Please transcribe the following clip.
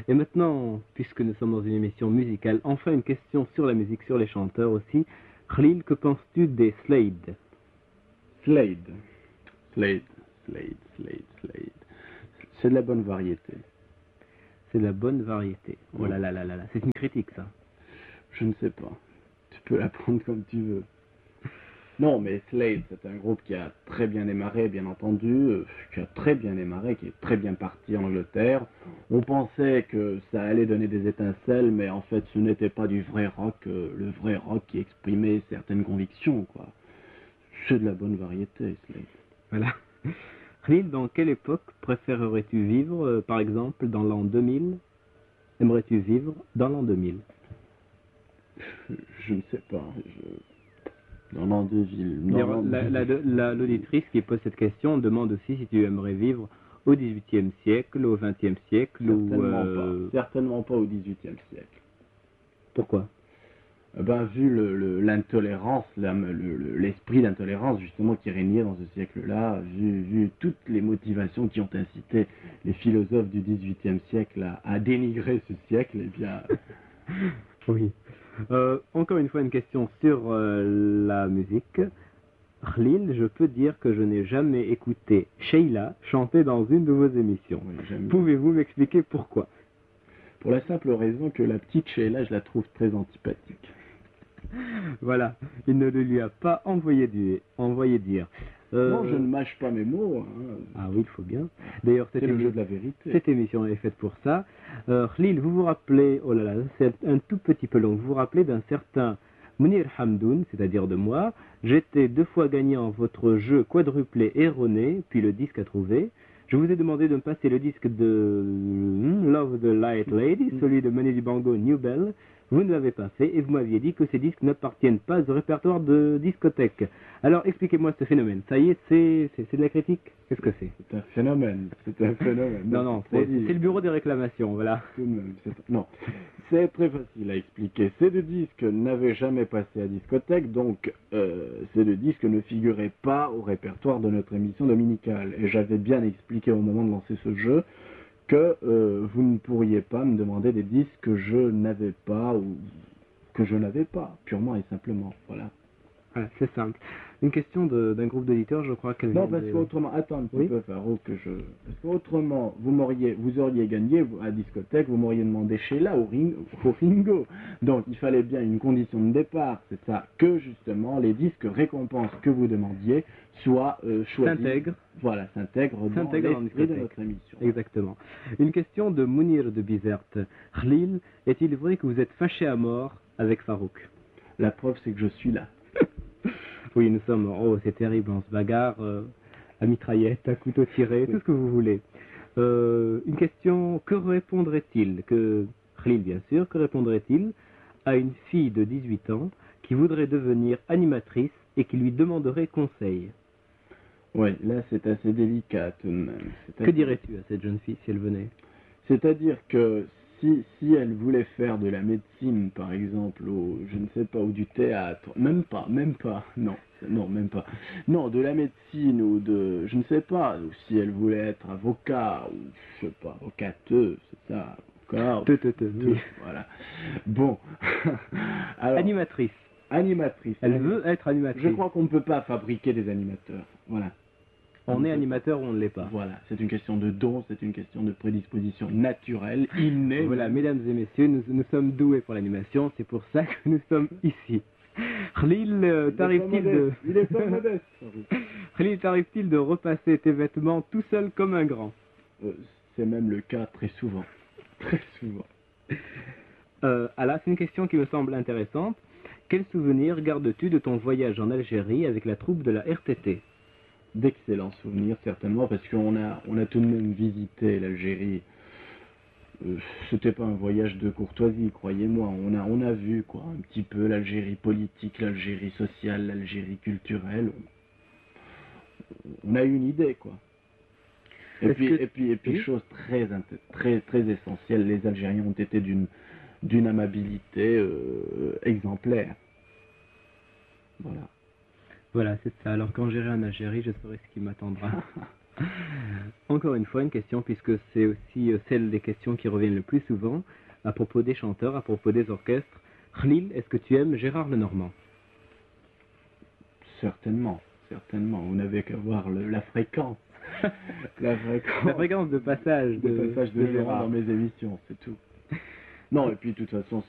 Et maintenant, puisque nous sommes dans une émission musicale, enfin une question sur la musique, sur les chanteurs aussi. Khalil, que penses-tu des Slade? Slade. C'est de la bonne variété. C'est de la bonne variété. Oh là là là là là, c'est une critique ça. Je ne sais pas. Tu peux la prendre comme tu veux. Non, mais Slade, c'est un groupe qui a très bien démarré, bien entendu, qui est très bien parti en Angleterre. On pensait que ça allait donner des étincelles, mais en fait, ce n'était pas du vrai rock, le vrai rock qui exprimait certaines convictions, quoi. C'est de la bonne variété, Slade. Voilà. Khalil, dans quelle époque préférerais-tu vivre, par exemple, dans l'an 2000? Aimerais-tu vivre dans l'an 2000? Je ne sais pas. Dans l'an 2000. L'auditrice qui pose cette question demande aussi si tu aimerais vivre au XVIIIe siècle, au XXe siècle Certainement pas. Certainement pas au XVIIIe siècle. Pourquoi? Vu l'intolérance, l'esprit d'intolérance justement qui régnait dans ce siècle-là, vu toutes les motivations qui ont incité les philosophes du XVIIIe siècle à dénigrer ce siècle, eh bien... Oui. Encore une fois, une question sur la musique. Khalil, je peux dire que je n'ai jamais écouté Sheila chanter dans une de vos émissions. Oui, pouvez-vous m'expliquer pourquoi? Pour la simple raison que la petite Sheila, je la trouve très antipathique. Voilà, il ne le lui a pas envoyé dire. Non, je ne mâche pas mes mots. Hein. Ah oui, il faut bien. D'ailleurs, c'est le jeu de la vérité. Cette émission est faite pour ça. Khalil, vous vous rappelez, oh là là, c'est un tout petit peu long, vous vous rappelez d'un certain Mounir Hamdoun, c'est-à-dire de moi. J'étais 2 fois gagnant votre jeu quadruplé erroné, puis le disque à trouver. Je vous ai demandé de me passer le disque de Love the Light Lady, celui de Manu Dibango, New Bell. Vous ne l'avez pas fait et vous m'aviez dit que ces disques n'appartiennent pas au répertoire de discothèque. Alors expliquez-moi ce phénomène. Ça y est, c'est de la critique? Qu'est-ce que c'est? C'est un phénomène. Non, c'est le bureau des réclamations, voilà. Non, c'est très facile à expliquer. Ces 2 disques n'avaient jamais passé à discothèque, donc ces 2 disques ne figuraient pas au répertoire de notre émission dominicale. Et j'avais bien expliqué au moment de lancer ce jeu que vous ne pourriez pas me demander des disques que je n'avais pas, purement et simplement, voilà. Voilà, c'est simple. Une question d'un groupe d'auditeurs, je crois qu'elle... Non, parce qu'autrement, attends un petit peu, Farouk, parce qu'autrement, vous auriez gagné à discothèque, vous m'auriez demandé Sheila au Ringo. Donc, il fallait bien une condition de départ, c'est ça, que justement, les disques récompenses que vous demandiez soient choisis. S'intègrent dans l'esprit de notre émission. Exactement. Une question de Mounir de Bizerte. Khalil, est-il vrai que vous êtes fâché à mort avec Farouk? La preuve, c'est que je suis là. Oui, nous sommes... Oh, c'est terrible, on se bagarre à mitraillette, à couteau tiré, tout ce que vous voulez. Une question, que répondrait-il, Khalil bien sûr, que répondrait-il à une fille de 18 ans qui voudrait devenir animatrice et qui lui demanderait conseil? Oui, là c'est assez délicat tout de même. Que dirais-tu à cette jeune fille si elle venait? C'est-à-dire que si elle voulait faire de la médecine, par exemple, je ne sais pas, ou du théâtre, même pas, non, même pas. Non, de la médecine ou je ne sais pas, ou si elle voulait être avocat, ou je sais pas, avocateuse, c'est ça, avocat, voilà. Bon, alors, animatrice. Elle veut être animatrice. Je crois qu'on ne peut pas fabriquer des animateurs, voilà. On est animateur ou on ne l'est pas. Voilà, c'est une question de don, c'est une question de prédisposition naturelle, innée. Voilà, mesdames et messieurs, nous sommes doués pour l'animation, c'est pour ça que nous sommes ici. Khalil, t'arrive-t-il de repasser tes vêtements tout seul comme un grand? C'est même le cas très souvent. Très souvent. Alors, c'est une question qui me semble intéressante. Quel souvenir gardes-tu de ton voyage en Algérie avec la troupe de la RTT? D'excellents souvenirs, certainement, parce qu'on a tout de même visité l'Algérie. C'était pas un voyage de courtoisie, croyez-moi. On a vu, quoi, un petit peu l'Algérie politique, l'Algérie sociale, l'Algérie culturelle. On a eu une idée, quoi. Et puis, chose très essentielle, les Algériens ont été d'une amabilité exemplaire. Voilà. Voilà, c'est ça. Alors quand j'irai en Algérie, je saurai ce qui m'attendra. Encore une fois, une question, puisque c'est aussi celle des questions qui reviennent le plus souvent, à propos des chanteurs, à propos des orchestres. Khalil, est-ce que tu aimes Gérard Lenormand? Certainement, certainement. Vous n'avez qu'à voir la fréquence. La fréquence de passage de Gérard dans mes émissions, c'est tout. Non, et puis de toute façon,